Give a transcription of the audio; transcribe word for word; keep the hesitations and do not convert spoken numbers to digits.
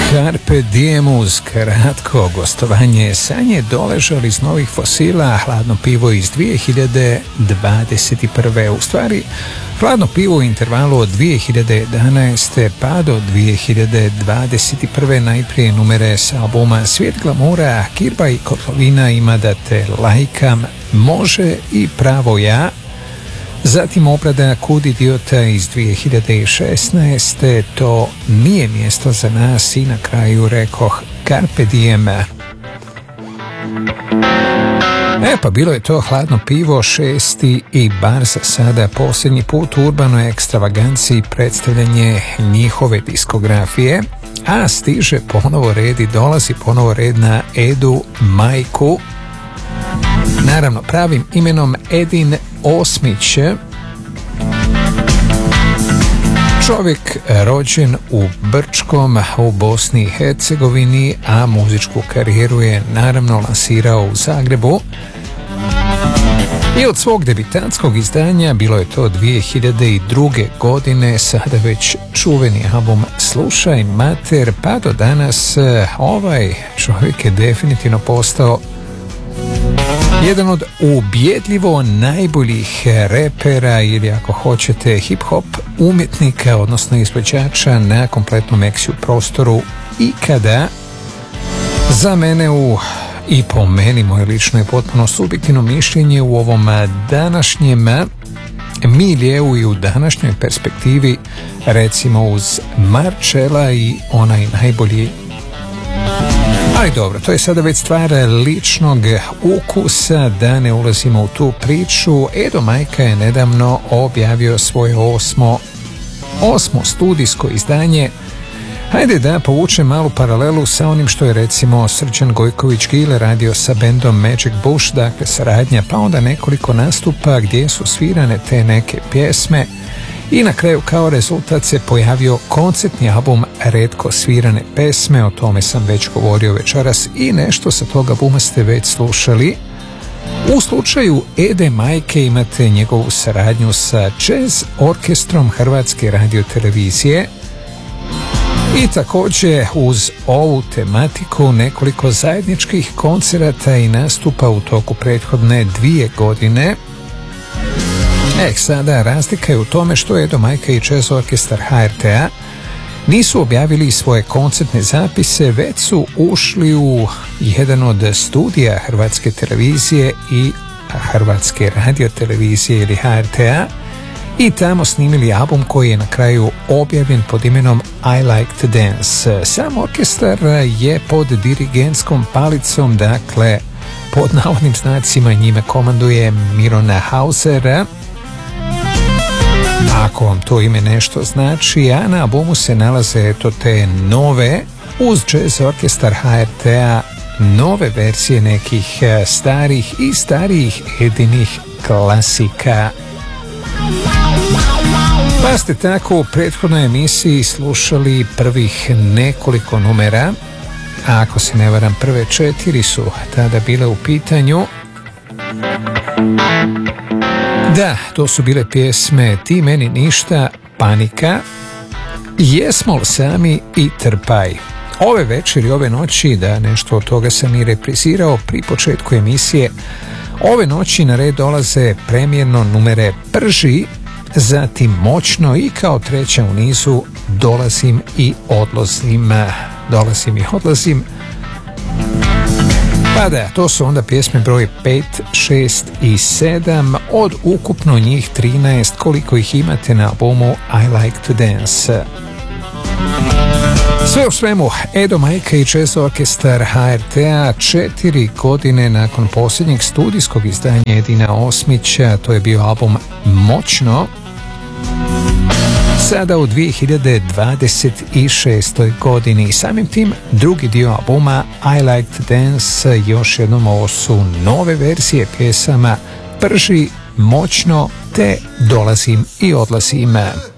Carpe Diemus, kratko gostovanje Sanje Doležal iz Novih fosila, hladno pivo iz dvije hiljade dvadeset prve. U stvari, hladno pivo u intervalu od dvije hiljade jedanaeste pa do dvije hiljade dvadeset prve. Najprije numere s albuma Svijet glamura, Kirba i kotlovina, Ima da te lajkam, Može i Pravo ja. Zatim obrada Kud idiota iz dvije hiljade šesnaeste. To nije mjesto za nas i na kraju rekoh Carpe Diem. E pa bilo je to hladno pivo, šesti i bar za sada posljednji put u urbanoj ekstravaganciji predstavljanje njihove diskografije, a stiže ponovo red i dolazi ponovo red na Edu Majku, naravno pravim imenom Edin Osmić. Čovjek rođen u Brčkom u Bosni i Hercegovini, a muzičku karijeru je naravno lansirao u Zagrebu. I od svog debitantskog izdanja, bilo je to dvije hiljade druge. godine, sada već čuveni album Slušaj mater, pa do danas ovaj čovjek je definitivno postao jedan od ubjedljivo najboljih repera ili ako hoćete hip-hop umjetnika, odnosno izvođača na kompletnom Exiju prostoru ikada. Za mene u, i po meni, moje lično i potpuno subjektivno mišljenje, u ovom današnjem miljeu i u današnjoj perspektivi, recimo uz Marcella i onaj najbolji. Ali dobro, to je sada već stvar ličnog ukusa, da ne ulazimo u tu priču. Edo Majka je nedavno objavio svoje osmo, osmo studijsko izdanje. Hajde da povučem malu paralelu sa onim što je recimo Srđan Gojković-Gile radio sa bendom Magic Bush, dakle saradnja, pa onda nekoliko nastupa gdje su svirane te neke pjesme. I na kraju kao rezultat se pojavio koncertni album Retko svirane pesme, o tome sam već govorio večeras i nešto sa toga albuma ste već slušali. U slučaju Ede Majke imate njegovu saradnju sa jazz orkestrom Hrvatske radiotelevizije i također uz ovu tematiku nekoliko zajedničkih koncerata i nastupa u toku prethodne dvije godine. E, sada razlika je u tome što Edo Majka i jazz orkestar H R T A nisu objavili svoje koncertne zapise, već su ušli u jedan od studija Hrvatske televizije i Hrvatske radiotelevizije ili H R T A i tamo snimili album koji je na kraju objavljen pod imenom I Like to Dance. Sam orkestar je pod dirigentskom palicom, dakle pod navodnim znacima njime komanduje Mirona Hausera, ako vam to ime nešto znači, a na albumu se nalaze eto te nove, uz jazz orkestar H R T A, nove verzije nekih starih i starijih Edinih klasika. Pa ste tako u prethodnoj emisiji slušali prvih nekoliko numera, a ako se ne varam prve četiri su tada bile u pitanju. Da, to su bile pjesme Ti meni ništa, Panika, Jesmo li sami i Trpaj. Ove večeri, ove noći, da nešto od toga sam i reprizirao pri početku emisije, ove noći na red dolaze premijerno numere Prži, zatim Moćno i kao treća u nizu Dolazim i odlazim. Dolazim i odlazim. Pa da, to su onda pjesme broj pet, šest i sedam od ukupno njih trinaest koliko ih imate na albumu I Like to Dance. Sve u svemu, Edo Majka i jazz orkestar H R T A četiri godine nakon posljednjeg studijskog izdanja Edina Osmića, to je bio album Moćno, sada u dvije hiljade dvadeset šestoj. godini i samim tim drugi dio albuma I Like to Dance. Još jednom, ovo su nove verzije pjesama Prži, Moćno te Dolazim i odlazim.